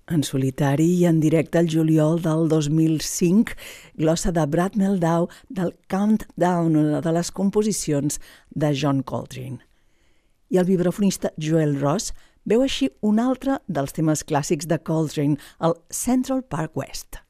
En solitari i en directe al juliol del 2005, glossa de Brad Mehldau del Countdown, una de les composicions de John Coltrane. I el vibrafonista Joel Ross veu així un altre dels temes clàssics de Coltrane, el Central Park West.